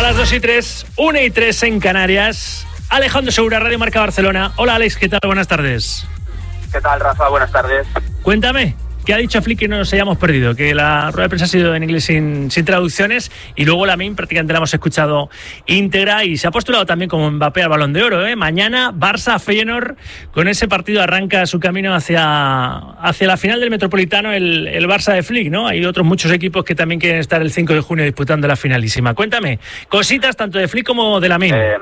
las 2:03, 1:03 en Canarias. Alejandro Segura, Radio Marca Barcelona. Hola Alex, ¿qué tal? Buenas tardes. ¿Qué tal, Rafa? Buenas tardes. Cuéntame, ¿qué ha dicho Flick que no nos hayamos perdido? Que la rueda de prensa ha sido en inglés sin traducciones y luego Lamine prácticamente la hemos escuchado íntegra y se ha postulado también como Mbappé al Balón de Oro. Mañana Barça-Feyenoord, con ese partido arranca su camino hacia la final del Metropolitano el Barça de Flick, ¿no? Hay otros muchos equipos que también quieren estar el 5 de junio disputando la finalísima. Cuéntame, cositas tanto de Flick como de Lamine.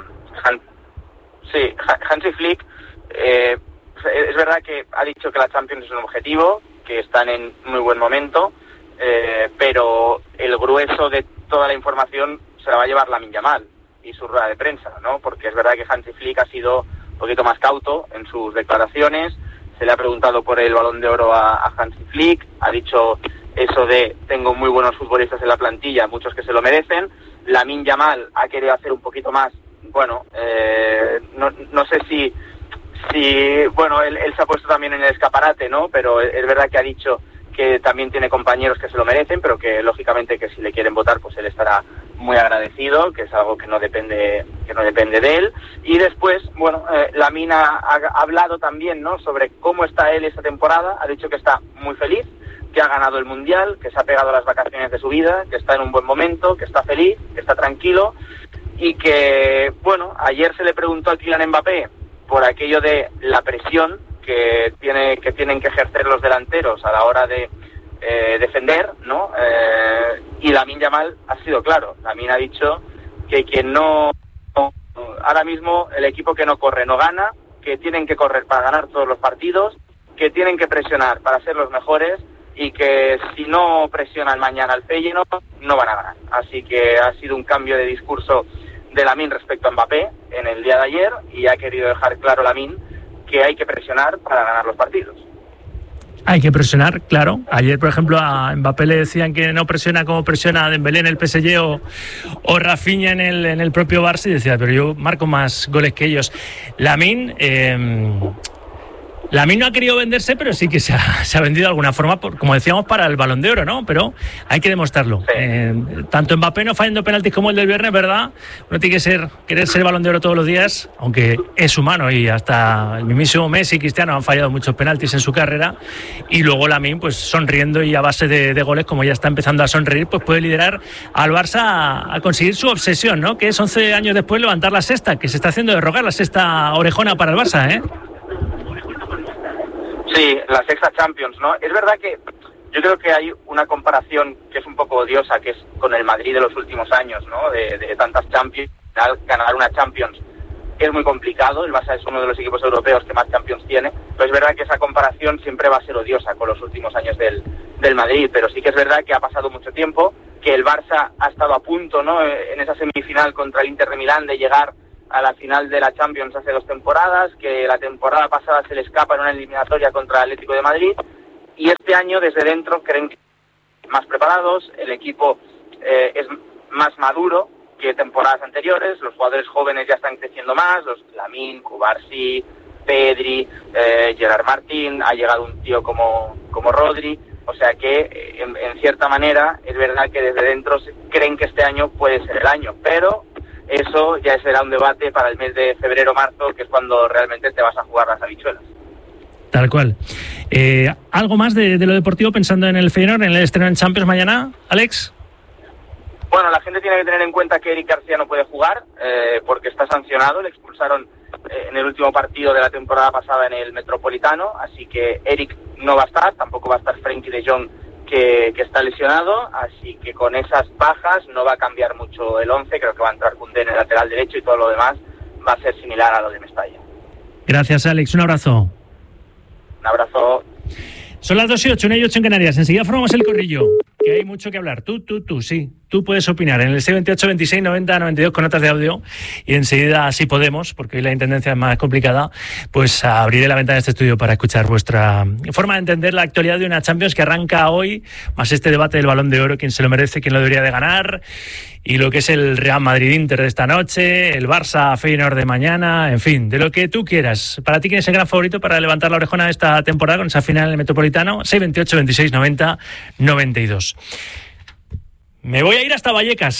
Hansi Flick es verdad que ha dicho que la Champions es un objetivo, que están en muy buen momento, pero el grueso de toda la información se la va a llevar Lamine Yamal y su rueda de prensa, ¿no? Porque es verdad que Hansi Flick ha sido un poquito más cauto en sus declaraciones. Se le ha preguntado por el Balón de Oro a Hansi Flick, ha dicho eso de tengo muy buenos futbolistas en la plantilla, muchos que se lo merecen. Lamine Yamal ha querido hacer un poquito más, bueno, no sé si bueno, él se ha puesto también en el escaparate, ¿no? Pero es verdad que ha dicho que también tiene compañeros que se lo merecen, pero que lógicamente que si le quieren votar, pues él estará muy agradecido, que es algo que no depende de él. Y después, bueno, Lamine ha hablado también, ¿no? Sobre cómo está él esta temporada. Ha dicho que está muy feliz, que ha ganado el Mundial, que se ha pegado las vacaciones de su vida, que está en un buen momento, que está feliz, que está tranquilo y que, bueno, ayer se le preguntó a Kylian Mbappé por aquello de la presión que tienen que ejercer los delanteros a la hora de defender, ¿no? Y Lamine Yamal ha sido claro. Lamine ha dicho que ahora mismo el equipo que no corre no gana, que tienen que correr para ganar todos los partidos, que tienen que presionar para ser los mejores y que si no presionan mañana al Feyenoord no van a ganar. Así que ha sido un cambio de discurso de Lamine respecto a Mbappé en el día de ayer y ha querido dejar claro Lamine que hay que presionar para ganar los partidos. Hay que presionar, claro. Ayer, por ejemplo, a Mbappé le decían que no presiona como presiona Dembélé en el PSG o Rafinha en el propio Barça y decía, pero yo marco más goles que ellos. Lamine no ha querido venderse, pero sí que se ha vendido de alguna forma, como decíamos, para el Balón de Oro, ¿no? Pero hay que demostrarlo. Sí. Tanto Mbappé no fallando penaltis como el del viernes, ¿verdad? Uno tiene que querer ser Balón de Oro todos los días, aunque es humano y hasta el mismísimo Messi y Cristiano han fallado muchos penaltis en su carrera. Y luego Lamine, pues sonriendo y a base de goles, como ya está empezando a sonreír, pues puede liderar al Barça a conseguir su obsesión, ¿no? Que es 11 años después levantar la sexta, que se está haciendo derrogar la sexta orejona para el Barça, ¿eh? Sí, la sexta Champions, ¿no? Es verdad que yo creo que hay una comparación que es un poco odiosa, que es con el Madrid de los últimos años, ¿no? De tantas Champions. Ganar una Champions es muy complicado. El Barça es uno de los equipos europeos que más Champions tiene. Pero es verdad que esa comparación siempre va a ser odiosa con los últimos años del Madrid. Pero sí que es verdad que ha pasado mucho tiempo, que el Barça ha estado a punto, ¿no? En esa semifinal contra el Inter de Milán de llegar a la final de la Champions hace 2 temporadas, que la temporada pasada se le escapa en una eliminatoria contra el Atlético de Madrid, y este año desde dentro creen que más preparados, el equipo es más maduro que temporadas anteriores, los jugadores jóvenes ya están creciendo más, los Lamine, Cubarsí, Pedri, Gerard Martín, ha llegado un tío como Rodri, o sea que en cierta manera es verdad que desde dentro creen que este año puede ser el año, pero eso ya será un debate para el mes de febrero-marzo, que es cuando realmente te vas a jugar las habichuelas. Tal cual. ¿Algo más de lo deportivo pensando en el Feyenoord, en el estreno en Champions mañana, Alex? Bueno, la gente tiene que tener en cuenta que Eric García no puede jugar porque está sancionado, le expulsaron en el último partido de la temporada pasada en el Metropolitano, así que Eric no va a estar, tampoco va a estar Frenkie de Jong, que está lesionado, así que con esas bajas no va a cambiar mucho el 11, creo que va a entrar Koundé en el lateral derecho y todo lo demás va a ser similar a lo de Mestalla. Gracias, Alex, un abrazo. Un abrazo. Son las 2:08, 1:08 en Canarias, enseguida formamos el corrillo, que hay mucho que hablar. Tú puedes opinar en el 628 26 90 92 con notas de audio y enseguida, si podemos, porque hoy la intendencia es más complicada, pues abriré la ventana de este estudio para escuchar vuestra forma de entender la actualidad de una Champions que arranca hoy, más este debate del Balón de Oro, quién se lo merece, quién lo debería de ganar, y lo que es el Real Madrid-Inter de esta noche, el Barça-Feyenoord de mañana, en fin, de lo que tú quieras. Para ti, ¿quién es el gran favorito para levantar la orejona de esta temporada con esa final en el Metropolitano? 628 26 90 92. Me voy a ir hasta Vallecas,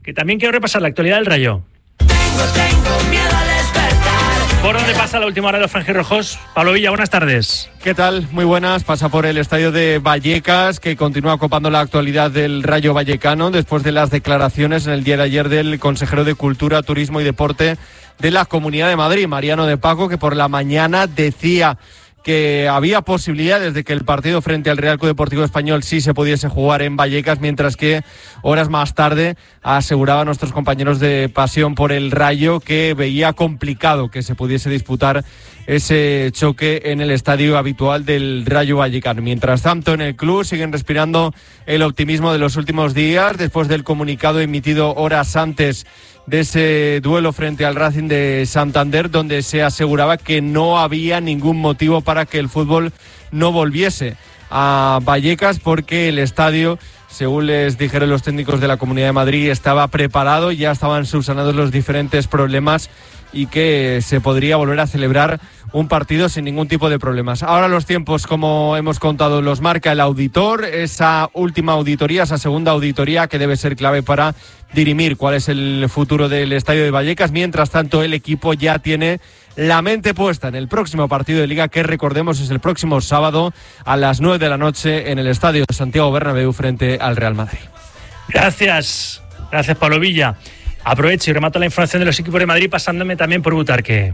que también quiero repasar la actualidad del Rayo. Tengo miedo al despertar. ¿Por dónde pasa la última hora de los franjirrojos? Pablo Villa, buenas tardes. ¿Qué tal? Muy buenas. Pasa por el estadio de Vallecas, que continúa copando la actualidad del Rayo vallecano después de las declaraciones en el día de ayer del consejero de Cultura, Turismo y Deporte de la Comunidad de Madrid, Mariano de Paco, que por la mañana decía que había posibilidades de que el partido frente al Real Club Deportivo Español sí se pudiese jugar en Vallecas, mientras que horas más tarde aseguraba a nuestros compañeros de Pasión por el Rayo que veía complicado que se pudiese disputar ese choque en el estadio habitual del Rayo Vallecano. Mientras tanto, en el club siguen respirando el optimismo de los últimos días después del comunicado emitido horas antes de ese duelo frente al Racing de Santander, donde se aseguraba que no había ningún motivo para que el fútbol no volviese a Vallecas, porque el estadio, según les dijeron los técnicos de la Comunidad de Madrid, estaba preparado, ya estaban subsanados los diferentes problemas y que se podría volver a celebrar un partido sin ningún tipo de problemas. Ahora los tiempos, como hemos contado, los marca el auditor, esa última auditoría, esa segunda auditoría que debe ser clave para dirimir cuál es el futuro del estadio de Vallecas. Mientras tanto, el equipo ya tiene la mente puesta en el próximo partido de Liga, que recordemos es el próximo sábado a las 9 de la noche en el estadio Santiago Bernabéu frente al Real Madrid. Gracias Pablo Villa. Aprovecho y remato la información de los equipos de Madrid pasándome también por Butarque.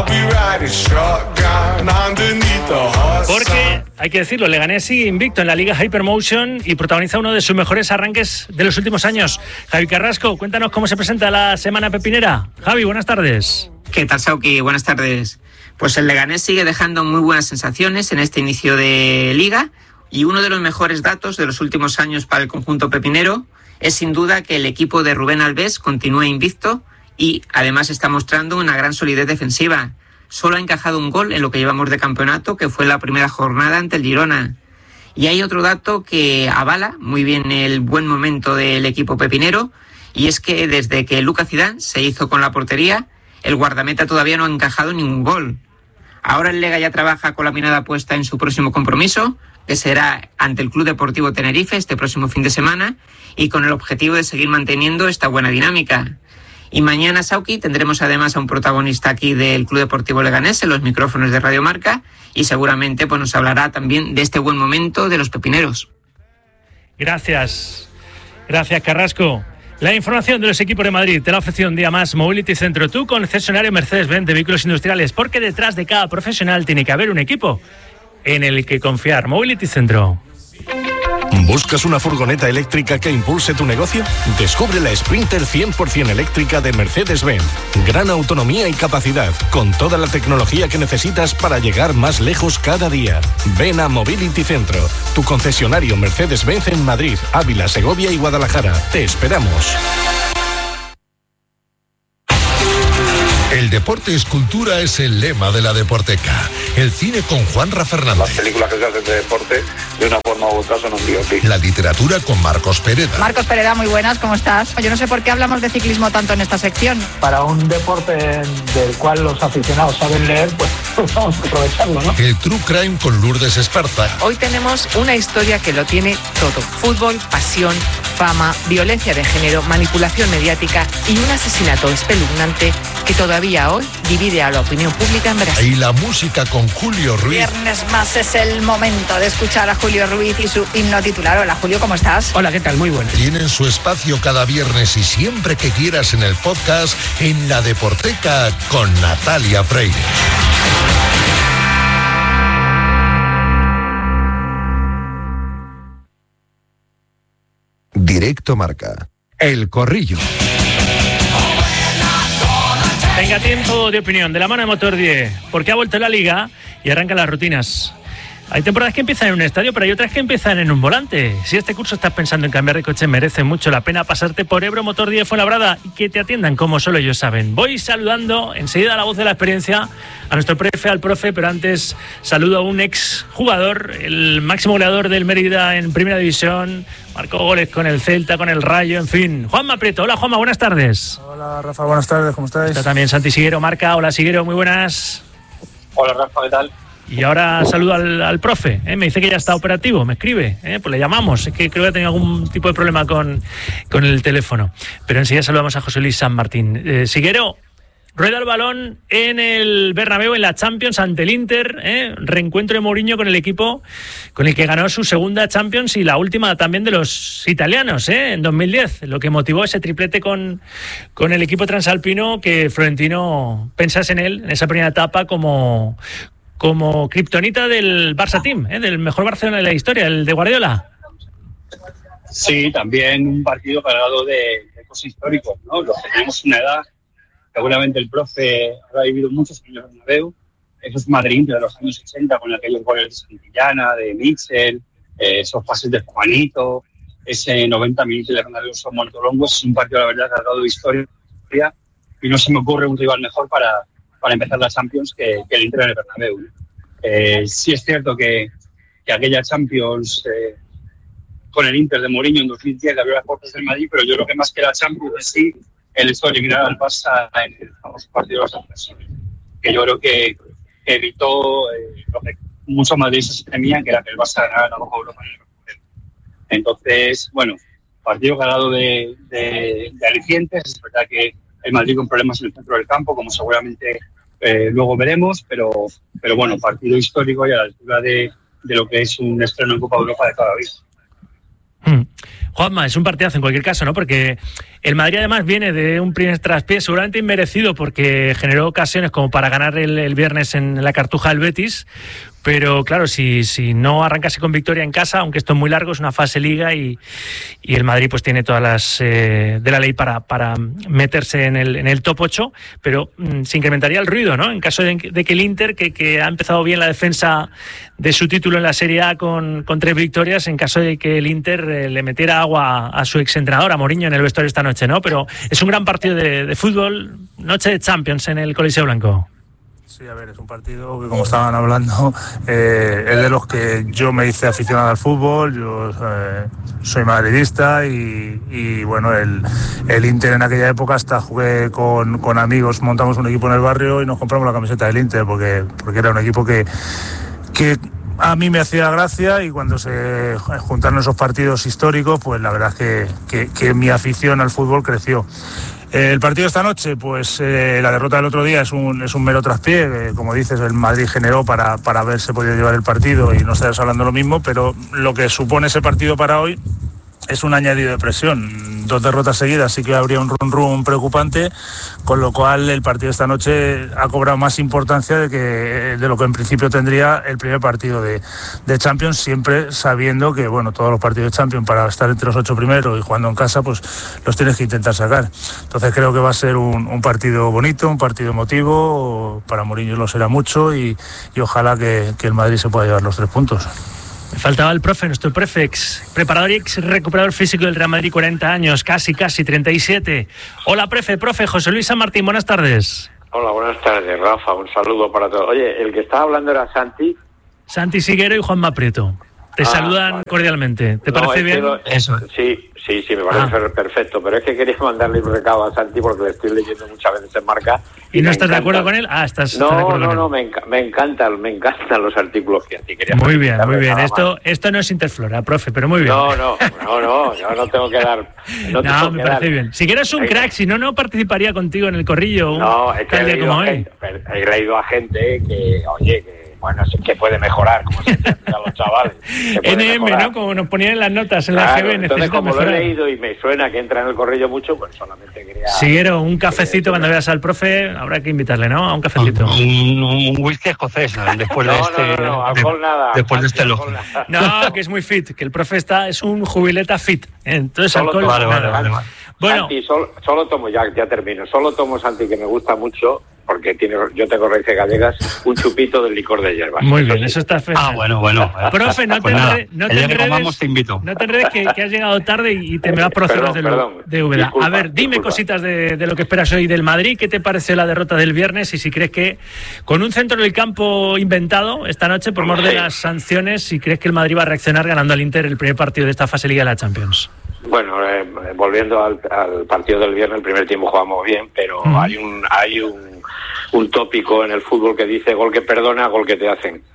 Porque, hay que decirlo, Leganés sigue invicto en la Liga Hypermotion y protagoniza uno de sus mejores arranques de los últimos años. Javi Carrasco, cuéntanos cómo se presenta la semana pepinera. Javi, buenas tardes. ¿Qué tal, Sauki? Buenas tardes. Pues el Leganés sigue dejando muy buenas sensaciones en este inicio de Liga, y uno de los mejores datos de los últimos años para el conjunto pepinero es sin duda que el equipo de Rubén Alves continúa invicto y además está mostrando una gran solidez defensiva. Solo ha encajado un gol en lo que llevamos de campeonato, que fue la primera jornada ante el Girona. Y hay otro dato que avala muy bien el buen momento del equipo pepinero, y es que desde que Lucas Zidane se hizo con la portería, el guardameta todavía no ha encajado ningún gol. Ahora el Lega ya trabaja con la mirada puesta en su próximo compromiso, que será ante el Club Deportivo Tenerife este próximo fin de semana, y con el objetivo de seguir manteniendo esta buena dinámica. Y mañana, Sauki, tendremos además a un protagonista aquí del Club Deportivo Leganés en los micrófonos de Radio Marca, y seguramente pues nos hablará también de este buen momento de los pepineros. Gracias Carrasco. La información de los equipos de Madrid te la ha ofrecido un día más Mobility Centro, tu concesionario Mercedes-Benz de vehículos industriales, porque detrás de cada profesional tiene que haber un equipo en el que confiar. Mobility Centro. ¿Buscas una furgoneta eléctrica que impulse tu negocio? Descubre la Sprinter 100% eléctrica de Mercedes-Benz. Gran autonomía y capacidad, con toda la tecnología que necesitas para llegar más lejos cada día. Ven a Mobility Centro, tu concesionario Mercedes-Benz en Madrid, Ávila, Segovia y Guadalajara. Te esperamos. El deporte es cultura es el lema de la Deporteca. El cine con Juanra Fernández. Las películas que se hacen de deporte, de una forma u otra, son un biopic. La literatura con Marcos Pereda. Marcos Pereda, muy buenas, ¿cómo estás? Yo no sé por qué hablamos de ciclismo tanto en esta sección. Para un deporte del cual los aficionados saben leer, pues vamos a aprovecharlo, ¿no? El True Crime con Lourdes Esparza. Hoy tenemos una historia que lo tiene todo. Fútbol, pasión, fama, violencia de género, manipulación mediática y un asesinato espeluznante que todavía hoy divide a la opinión pública en Brasil. Y la música con Julio Ruiz. Viernes más es el momento de escuchar a Julio Ruiz y su himno titular. Hola Julio, ¿cómo estás? Hola, ¿qué tal? Muy bueno. Tienen su espacio cada viernes y siempre que quieras en el podcast en La Deporteca con Natalia Freire. Directo Marca. El Corrillo. Venga, tiempo de opinión de la mano de Motor 10, porque ha vuelto la Liga y arrancan las rutinas. Hay temporadas que empiezan en un estadio, pero hay otras que empiezan en un volante. Si este curso estás pensando en cambiar de coche, merece mucho la pena pasarte por Ebro Motor 10 Fuenlabrada y que te atiendan como solo ellos saben. Voy saludando enseguida a la voz de la experiencia, a nuestro al profe, pero antes saludo a un ex jugador, el máximo goleador del Mérida en Primera División, marcó goles con el Celta, con el Rayo, en fin. Juanma Prieto. Hola Juanma, buenas tardes. Hola Rafa, buenas tardes, ¿cómo estáis? Está también Santi Siguero, Marca. Hola Siguero, muy buenas. Hola Rafa, ¿qué tal? Y ahora saludo al profe, me dice que ya está operativo, me escribe, pues le llamamos, es que creo que ha tenido algún tipo de problema con el teléfono. Pero enseguida saludamos a José Luis San Martín. Siguero, rueda el balón en el Bernabéu, en la Champions, ante el Inter, reencuentro de Mourinho con el equipo con el que ganó su segunda Champions y la última también de los italianos, en 2010, lo que motivó ese triplete con el equipo transalpino, que Florentino pensase en él, en esa primera etapa, como kriptonita del Barça Team, del mejor Barcelona de la historia, el de Guardiola. Sí, también un partido cargado de cosas históricos, ¿no? Los que tenemos una edad, seguramente el profe habrá vivido muchos años en Bernabéu, esos Madrid de los años 80 con aquellos goles de Santillana, de Mitchell, esos pases de Juanito, ese 90 minutos de Bernabéu son Montolongos. Es un partido, la verdad, cargado de historia, y no se me ocurre un rival mejor para empezar la Champions que el Inter en el Bernabéu. Sí es cierto que aquella Champions con el Inter de Mourinho en 2010 le abrió las puertas del Madrid, pero yo creo que más que la Champions en sí, el hecho de eliminar al Barça en el famoso partido de los adversarios, que yo creo que evitó lo que muchos madridistas temían, que era que el Barça ganara la Copa Europa en el Bernabéu. Entonces, bueno, partido cargado de alicientes. Es verdad que el Madrid con problemas en el centro del campo, como seguramente luego veremos, pero bueno, partido histórico y a la altura de lo que es un estreno en Copa Europa de cada vez. Juanma, es un partidazo en cualquier caso, ¿no? Porque el Madrid además viene de un primer traspié seguramente inmerecido, porque generó ocasiones como para ganar el viernes en la Cartuja del Betis, pero claro, si no arrancase con victoria en casa, aunque esto es muy largo, es una fase liga y el Madrid pues tiene todas las de la ley para meterse en el top 8, pero se incrementaría el ruido, ¿no? En caso de que el Inter, que ha empezado bien la defensa de su título en la Serie A con 3 victorias, en caso de que el Inter le metiera agua a su exentrenador, a Mourinho, en el vestuario esta noche, ¿no? Pero es un gran partido de fútbol, noche de Champions en el Coliseo Blanco. Sí, a ver, es un partido que, como estaban hablando, es de los que yo me hice aficionado al fútbol. Yo soy madridista y bueno, el Inter en aquella época hasta jugué con amigos, montamos un equipo en el barrio y nos compramos la camiseta del Inter porque era un equipo que a mí me hacía gracia, y cuando se juntaron esos partidos históricos, pues la verdad es que mi afición al fútbol creció. El partido de esta noche, pues la derrota del otro día es un mero traspié. Como dices, el Madrid generó para ver si podía llevar el partido y no estar hablando lo mismo, pero lo que supone ese partido para hoy es un añadido de presión. 2 derrotas seguidas sí que habría un run preocupante, con lo cual el partido de esta noche ha cobrado más importancia de lo que en principio tendría el primer partido de Champions, siempre sabiendo que, bueno, todos los partidos de Champions, para estar entre los 8 primeros y jugando en casa, pues los tienes que intentar sacar. Entonces creo que va a ser un partido bonito, un partido emotivo. Para Mourinho lo será mucho y ojalá que el Madrid se pueda llevar los 3 puntos. Me faltaba el profe, nuestro prefex, preparador y ex recuperador físico del Real Madrid, 40 años, casi 37. Hola, profe, José Luis San Martín, buenas tardes. Hola, buenas tardes, Rafa, un saludo para todos. Oye, el que estaba hablando era Santi Siguero y Juanma Prieto. Te saludan cordialmente. ¿Te parece bien? Eso. Sí, me parece perfecto, pero es que quería mandarle un recado a Santi porque le estoy leyendo muchas veces en Marca. ¿Y no estás de acuerdo con él? ¿Estás de acuerdo con él? Me encantan los artículos que así quería. Muy bien. Esto no es Interflora, profe, pero muy bien. No, yo no tengo que dar. No, me parece bien. Si quieres un crack, si no participaría contigo en el corrillo. No, es que he leído a gente que, oye, bueno, sí que puede mejorar, como se dicen a los chavales. NM, mejorar, ¿no? Como nos ponían en las notas en la GB. Entonces, como mejorar. Lo he leído y me suena que entra en el corrillo mucho, pues solamente quería... Siguero, un cafecito cuando veas al profe, habrá que invitarle, ¿no? A un cafecito. Un whisky escocés, después de este... No, alcohol nada. Después de este logo. No, que es muy fit, que el profe es un jubileta fit. Entonces, alcohol... Vale. Bueno, Santi, solo tomo, ya termino, solo tomo, Santi, que me gusta mucho, porque yo tengo raíces gallegas, un chupito del licor de hierbas. Muy bien, eso está fenomenal. Bueno. Profe, no te te invito. No te enredes que has llegado tarde y te me vas por zonas de Úbeda. A ver, dime cositas de lo que esperas hoy del Madrid. ¿Qué te pareció la derrota del viernes? Y si crees que con un centro del campo inventado esta noche por mor de las sanciones, si crees que el Madrid va a reaccionar ganando al Inter el primer partido de esta fase Liga de la Champions. Bueno, volviendo al partido del viernes, el primer tiempo jugamos bien, pero hay un tópico en el fútbol que dice: gol que perdona, gol que te hacen.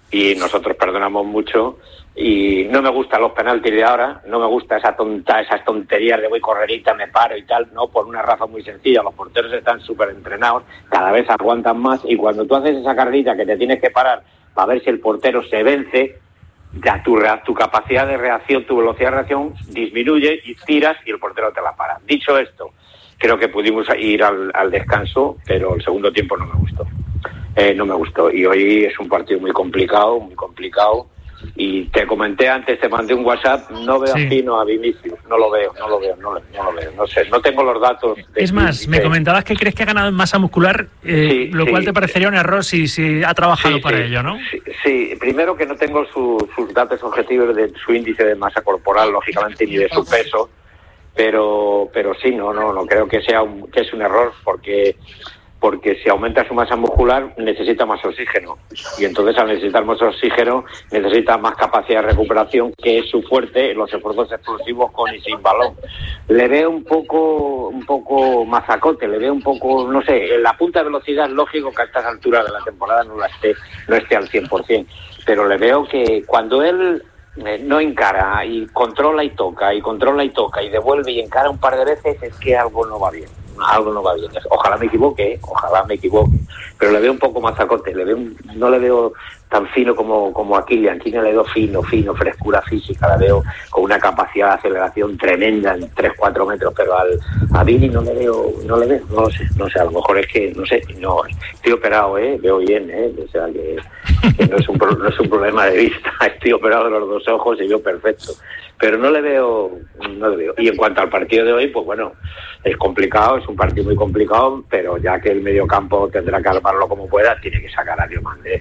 y nosotros perdonamos mucho. Y no me gustan los penaltis de ahora, no me gusta esas tonterías de voy correrita, me paro y tal, no, por una razón muy sencilla, los porteros están súper entrenados, cada vez aguantan más, y cuando tú haces esa carrerita que te tienes que parar para ver si el portero se vence, ya tu capacidad de reacción, tu velocidad de reacción disminuye y tiras y el portero te la para. Dicho esto, creo que pudimos ir al descanso, pero el segundo tiempo no me gustó, y hoy es un partido muy complicado, y te comenté antes, te mandé un WhatsApp, no veo fino a Vinicius, no lo veo, no sé, no tengo los datos. Es más, me comentabas que crees que ha ganado en masa muscular, lo cual te parecería un error si ha trabajado para ello, ¿no? Sí, primero que no tengo sus datos objetivos de su índice de masa corporal, lógicamente, ni de su peso, pero sí, no creo que es un error, porque si aumenta su masa muscular necesita más oxígeno, y entonces al necesitar más oxígeno necesita más capacidad de recuperación, que es su fuerte en los esfuerzos explosivos con y sin balón. Le veo un poco mazacote, le veo un poco, no sé, en la punta de velocidad es lógico que a estas alturas de la temporada no esté al 100%, pero le veo que cuando él no encara y controla y toca y devuelve y encara un par de veces, es que algo no va bien. Ojalá me equivoque, pero le veo un poco mazacote, no le veo tan fino como a Kylian. Kylian le veo fino, frescura física, la veo con una capacidad de aceleración tremenda en 3-4 metros, pero a Vini no lo sé, a lo mejor es que, estoy operado, veo bien, o sea que no es un problema de vista, estoy operado de los dos ojos y veo perfecto, pero no le veo. Y en cuanto al partido de hoy, pues bueno, es complicado, es un partido muy complicado, pero ya que el mediocampo tendrá que armarlo como pueda, tiene que sacar a Diomande.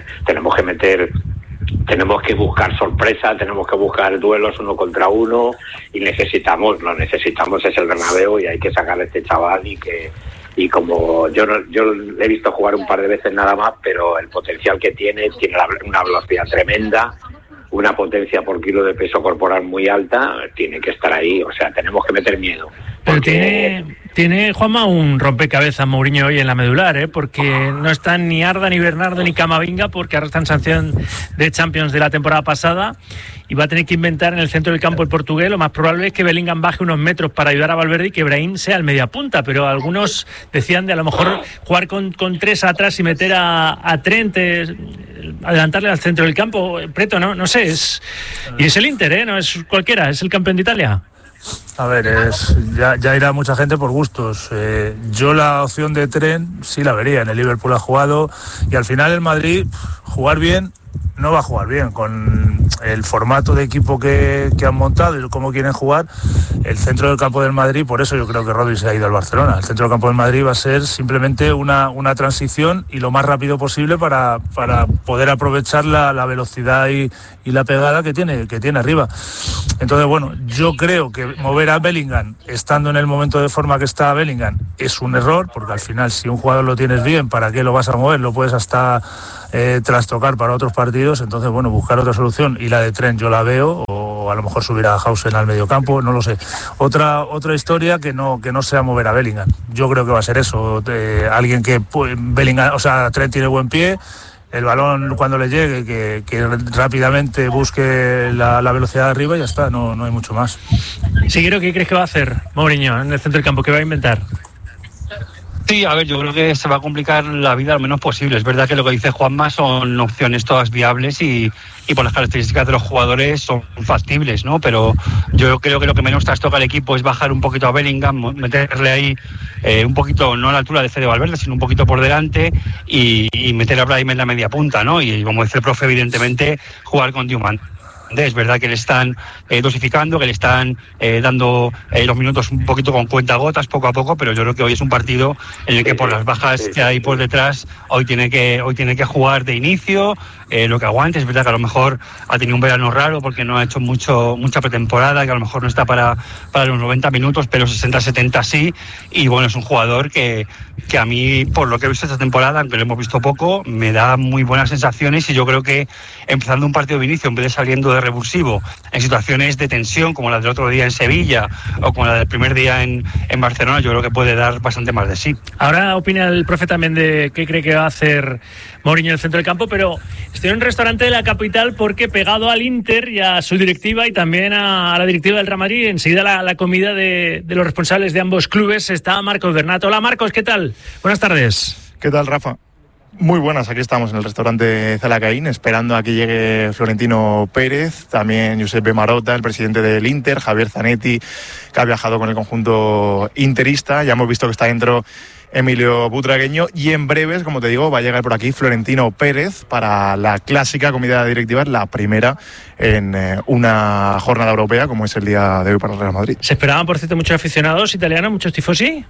Tenemos que buscar sorpresa, tenemos que buscar duelos 1 contra 1, y lo necesitamos es el Bernabéu, y hay que sacar a este chaval, y como yo le he visto jugar un par de veces nada más, pero el potencial que tiene una velocidad tremenda, una potencia por kilo de peso corporal muy alta, tiene que estar ahí, o sea, tenemos que meter miedo. Pero tiene Juanma un rompecabezas Mourinho hoy en la medular, porque no están ni Arda, ni Bernardo, ni Camavinga, porque arrastran sanción de Champions de la temporada pasada, y va a tener que inventar en el centro del campo el portugués. Lo más probable es que Bellingham baje unos metros para ayudar a Valverde y que Brahim sea el mediapunta, pero algunos decían de a lo mejor jugar con 3 atrás y meter a Trent, adelantarle al centro del campo. Preto, no sé, y es el Inter, no es cualquiera, es el campeón de Italia. A ver, ya irá mucha gente por gustos. Yo la opción de Trent sí la vería. En el Liverpool ha jugado, y al final el Madrid, jugar bien, no va a jugar bien. Con el formato de equipo que han montado y cómo quieren jugar, el centro del campo del Madrid, por eso yo creo que Rodri se ha ido al Barcelona. El centro del campo del Madrid va a ser simplemente una transición, y lo más rápido posible para poder aprovechar la velocidad y la pegada que tiene arriba. Entonces, bueno, yo creo que mover a Bellingham, estando en el momento de forma que está Bellingham, es un error, porque al final, si un jugador lo tienes bien, ¿para qué lo vas a mover? Lo puedes hasta trastocar para otros partidos. Entonces, bueno, buscar otra solución, y la de Trent yo la veo, o a lo mejor subir a Hausen al mediocampo, no lo sé. Otra historia que no sea mover a Bellingham. Yo creo que va a ser eso, alguien que Bellingham, o sea, Trent tiene buen pie, el balón cuando le llegue, que rápidamente busque la velocidad de arriba, y ya está, no hay mucho más. Siguero, ¿qué crees que va a hacer Mourinho en el centro del campo? ¿Qué va a inventar? Sí, a ver, yo creo que se va a complicar la vida lo menos posible. Es verdad que lo que dice Juanma son opciones todas viables y por las características de los jugadores son factibles, ¿no? Pero yo creo que lo que menos trastoca al equipo es bajar un poquito a Bellingham, meterle ahí un poquito, no a la altura de Fede Valverde, sino un poquito por delante, y meter a Brahim en la media punta, ¿no? Y como dice el profe, evidentemente, jugar con Diomande. Es verdad que le están dosificando, que le están dando los minutos un poquito con cuentagotas, poco a poco, pero yo creo que hoy es un partido en el que por las bajas que hay por detrás, hoy tiene que jugar de inicio, lo que aguante. Es verdad que a lo mejor ha tenido un verano raro porque no ha hecho mucha pretemporada, que a lo mejor no está para los 90 minutos, pero 60-70 sí, y bueno, es un jugador que a mí, por lo que he visto esta temporada, aunque lo hemos visto poco, me da muy buenas sensaciones, y yo creo que empezando un partido de inicio, en vez de saliendo de revulsivo en situaciones de tensión como la del otro día en Sevilla o como la del primer día en Barcelona, yo creo que puede dar bastante más de sí. Ahora opina el profe también de qué cree que va a hacer Mourinho en el centro del campo, pero estoy en un restaurante de la capital porque pegado al Inter y a su directiva y también a la directiva del Real Madrid, enseguida la comida de los responsables de ambos clubes, está Marcos Bernat. Hola Marcos, ¿qué tal? Buenas tardes. ¿Qué tal, Rafa? Muy buenas, aquí estamos en el restaurante Zalacaín, esperando a que llegue Florentino Pérez, también Giuseppe Marotta, el presidente del Inter, Javier Zanetti, que ha viajado con el conjunto interista. Ya hemos visto que está dentro Emilio Butragueño y en breves, como te digo, va a llegar por aquí Florentino Pérez para la clásica comida directiva, la primera en una jornada europea como es el día de hoy para el Real Madrid. ¿Se esperaban, por cierto, muchos aficionados italianos, muchos tifosi?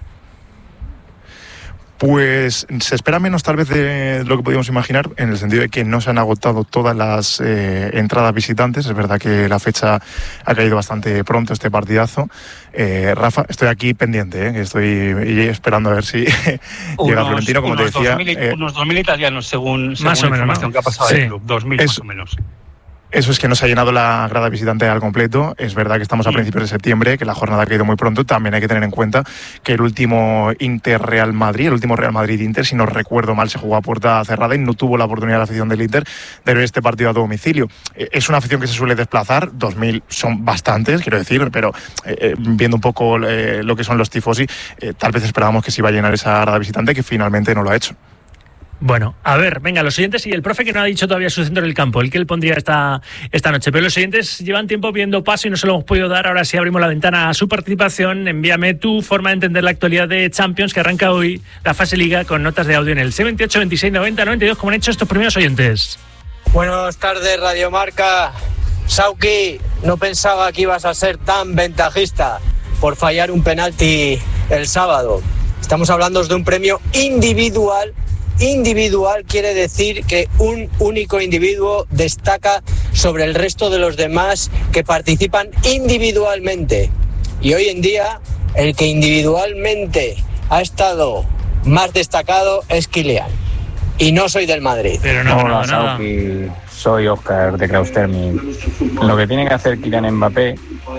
Pues se espera menos tal vez de lo que podíamos imaginar, en el sentido de que no se han agotado todas las entradas visitantes. Es verdad que la fecha ha caído bastante pronto, este partidazo. Rafa, estoy aquí pendiente, que estoy esperando a ver si llega Florentino, como te decía. Unos 2.000 italianos, según más la o menos, información, ¿no?, que ha pasado sí. el club. 2.000 más o menos. Eso es que no se ha llenado la grada visitante al completo. Es verdad que estamos a principios de septiembre, que la jornada ha caído muy pronto. También hay que tener en cuenta que el último Inter-Real Madrid, el último Real Madrid-Inter, si no recuerdo mal, se jugó a puerta cerrada y no tuvo la oportunidad la afición del Inter de ver este partido a domicilio. Es una afición que se suele desplazar, 2.000 son bastantes, quiero decir, pero viendo un poco lo que son los tifosi, tal vez esperábamos que se iba a llenar esa grada visitante, que finalmente no lo ha hecho. Bueno, a ver, venga, los oyentes y el profe que no ha dicho todavía su centro del campo, el que él pondría esta noche, pero los oyentes llevan tiempo viendo paso y no se lo hemos podido dar. Ahora sí abrimos la ventana a su participación. Envíame tu forma de entender la actualidad de Champions, que arranca hoy la fase Liga, con notas de audio en el 78 26 90 92, como han hecho estos primeros oyentes. Buenas tardes, Radio Marca. Sauki, no pensaba que ibas a ser tan ventajista por fallar un penalti el sábado. Estamos hablando de un premio individual. Individual quiere decir que un único individuo destaca sobre el resto de los demás que participan individualmente. Y hoy en día, el que individualmente ha estado más destacado es Kylian. Y no soy del Madrid. Pero no, hola, Sauki. Soy Óscar de Kraustermi. Lo que tiene que hacer Kylian Mbappé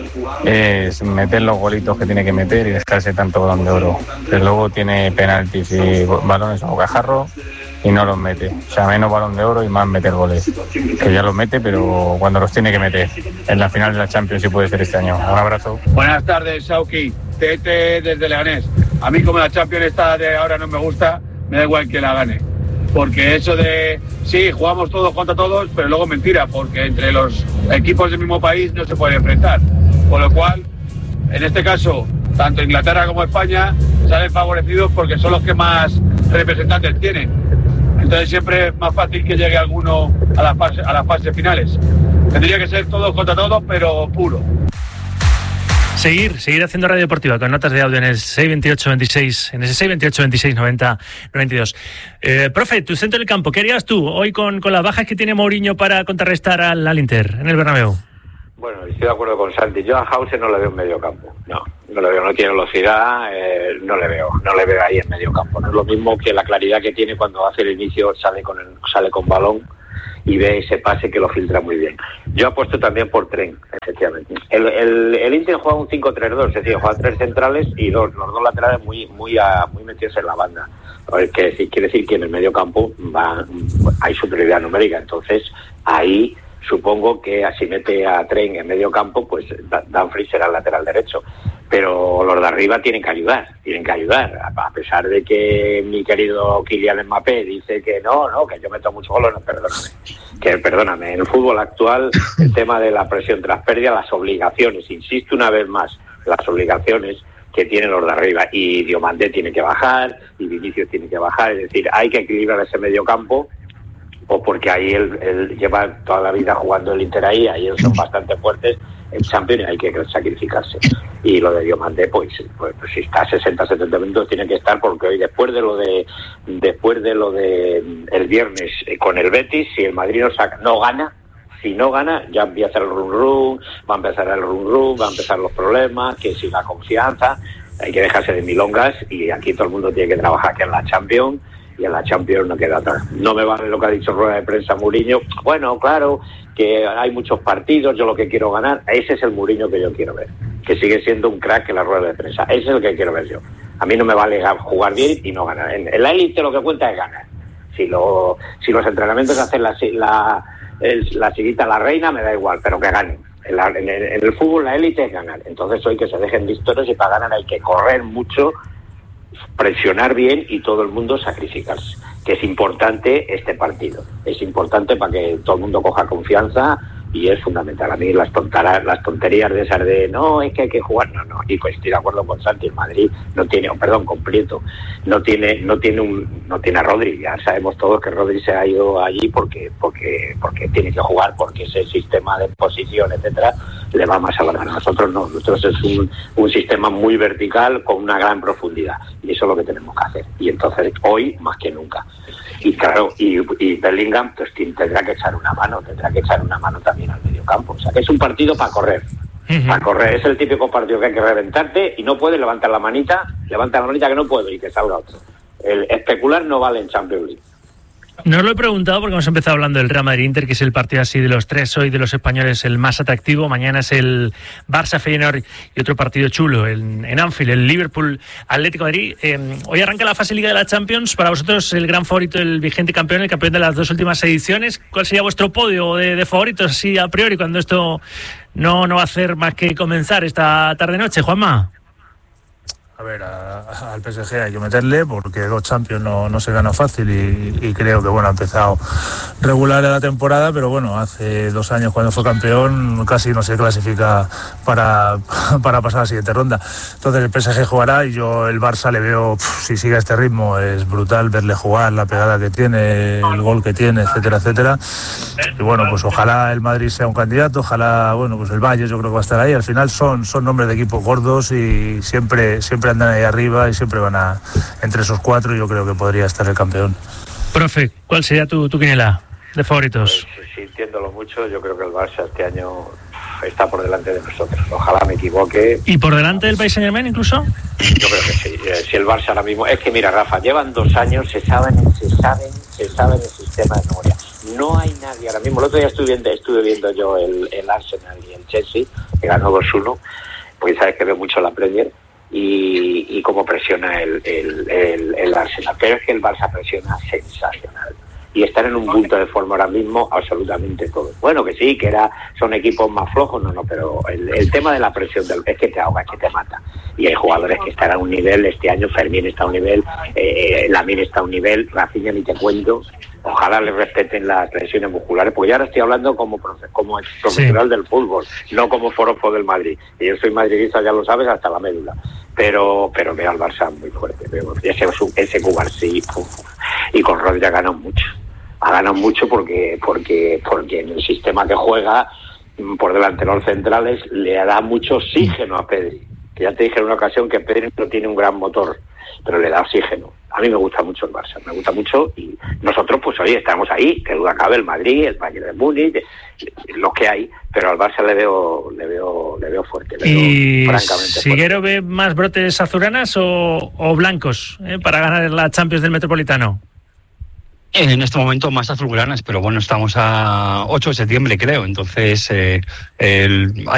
es meter los golitos que tiene que meter y dejarse tanto balón de oro. Que luego tiene penaltis y balones a bocajarro y no los mete. O sea, menos balón de oro y más meter goles. Que ya los mete, pero cuando los tiene que meter. En la final de la Champions, sí puede ser este año. Un abrazo. Buenas tardes, Sauki. Tete desde Leganés. A mí, como la Champions esta de ahora no me gusta, me da igual que la gane. Porque eso de, sí, jugamos todos contra todos, pero luego mentira, porque entre los equipos del mismo país no se pueden enfrentar. Con lo cual, en este caso, tanto Inglaterra como España salen favorecidos porque son los que más representantes tienen. Entonces siempre es más fácil que llegue alguno a las fases finales. Tendría que ser todos contra todos, pero puro. Seguir haciendo radio deportiva con notas de audio en el 62826, en ese 62826 90 92. Profe, tu centro del campo, ¿qué harías tú hoy con las bajas que tiene Mourinho para contrarrestar al Inter en el Bernabéu? Bueno, estoy de acuerdo con Santi. Yo a Hause no le veo en medio campo. No le veo, no tiene velocidad, no le veo ahí en medio campo. No es lo mismo que la claridad que tiene cuando hace el inicio, sale con balón y ve ese pase que lo filtra muy bien. Yo apuesto también por Tren, efectivamente. El Inter juega un 5-3-2, es decir, juega 3 centrales y los dos laterales muy metidos en la banda. Quiere decir que en el medio campo hay superioridad numérica, entonces ahí supongo que así mete a Tren en medio campo, pues Dumfries será el lateral derecho. Pero los de arriba tienen que ayudar. A pesar de que mi querido Kylian Mbappé dice que no, que yo meto mucho goles, perdóname. En el fútbol actual, el tema de la presión tras pérdida, las obligaciones, insisto una vez más, las obligaciones que tienen los de arriba. Y Diomandé tiene que bajar, y Vinicius tiene que bajar, es decir, hay que equilibrar ese medio campo, pues porque ahí él lleva toda la vida jugando el Inter ahí ellos son bastante fuertes en Champions y hay que sacrificarse. Y lo de Diomandé, pues si está 60-70 minutos tiene que estar, porque hoy después de lo de el viernes con el Betis, si el Madrid no gana, ya empieza el run-run, va a empezar los problemas, que si la confianza, hay que dejarse de milongas y aquí todo el mundo tiene que trabajar, que en la Champions, y en la Champions no queda atrás. No me vale lo que ha dicho rueda de prensa Mourinho. Bueno, claro, que hay muchos partidos, yo lo que quiero ganar, ese es el Mourinho que yo quiero ver, que sigue siendo un crack en la rueda de prensa, ese es el que quiero ver yo. A mí no me vale jugar bien y no ganar. En la élite lo que cuenta es ganar. Si los entrenamientos hacen la siguita a la reina, me da igual, pero que ganen. En el fútbol la élite es ganar. Entonces hoy que se dejen de historias y para ganar hay que correr mucho, presionar bien y todo el mundo sacrificarse. Que es importante este partido. Es importante para que todo el mundo coja confianza y es fundamental. A mí las tonterías de esas de no, es que hay que jugar, no, y pues estoy de acuerdo con Santi. El Madrid no tiene, con Prieto, no tiene a Rodri. Ya sabemos todos que Rodri se ha ido allí porque tiene que jugar, porque ese sistema de posición, etcétera, le va más a la gana. Nosotros no, nosotros es un sistema muy vertical con una gran profundidad y eso es lo que tenemos que hacer. Y entonces hoy más que nunca. Y claro, y Bellingham pues tendrá que echar una mano también al mediocampo. O sea que es un partido para correr. Para correr, es el típico partido que hay que reventarte y no puedes levantar la manita que no puedo y que salga otro. El especular no vale en Champions League. No os lo he preguntado porque hemos empezado hablando del Real Madrid-Inter, que es el partido así de los tres hoy de los españoles el más atractivo. Mañana es el Barça-Feyenoord y otro partido chulo en Anfield, el Liverpool-Atlético de Madrid. Hoy arranca la fase Liga de la Champions. Para vosotros el gran favorito, el vigente campeón, el campeón de las dos últimas ediciones. ¿Cuál sería vuestro podio de favoritos así a priori cuando esto no va a hacer más que comenzar esta tarde-noche, Juanma? A ver, al PSG hay que meterle porque dos Champions no se gana fácil y creo que ha empezado regular la temporada, pero hace 2 años cuando fue campeón casi no se clasifica para pasar a la siguiente ronda. Entonces el PSG jugará y yo el Barça le veo, si sigue este ritmo, es brutal verle jugar, la pegada que tiene, el gol que tiene, etcétera, etcétera. Y pues ojalá el Madrid sea un candidato, ojalá, pues el Valle yo creo que va a estar ahí. Al final son nombres de equipos gordos y siempre andan ahí arriba y siempre van entre esos 4 y yo creo que podría estar el campeón. Profe, ¿cuál sería tu quiniela de favoritos? Pues, sintiéndolo mucho, yo creo que el Barça este año está por delante de nosotros. Ojalá me equivoque. ¿Y por delante del Paris Saint-Germain incluso? Yo creo que sí. Si el Barça ahora mismo... Es que mira, Rafa, llevan 2 años, se saben el sistema de memoria. No hay nadie ahora mismo. El otro día estuve viendo yo el Arsenal y el Chelsea, que ganó 2-1, porque sabes que veo mucho la Premier. Y cómo presiona el Arsenal. Pero es que el Barça presiona sensacional. Y están en un punto de forma ahora mismo absolutamente todo. Bueno, que sí, son equipos más flojos, pero el tema de la presión es que te ahoga, es que te mata. Y hay jugadores que están a un nivel, este año Fermín está a un nivel, Lamine está a un nivel, Rafinha ni te cuento. Ojalá le respeten las lesiones musculares, porque yo ahora estoy hablando como ex profesional del fútbol, no como forofo del Madrid. Y yo soy madridista, ya lo sabes, hasta la médula. Pero veo al Barça muy fuerte. Ese Cubarsí, y con Rodri ha ganado mucho. Ha ganado mucho porque en el sistema que juega, por delante de los centrales, le da mucho oxígeno a Pedri. Que ya te dije en una ocasión que Pedri no tiene un gran motor, pero le da oxígeno. A mí me gusta mucho el Barça, me gusta mucho y nosotros estamos ahí, que duda cabe, el Madrid, el Bayern de Múnich, los que hay, pero al Barça le veo fuerte. ¿Y Siguero ve más brotes azulgranas o blancos para ganar la Champions del Metropolitano? En este momento más azulgranas, pero estamos a 8 de septiembre creo, entonces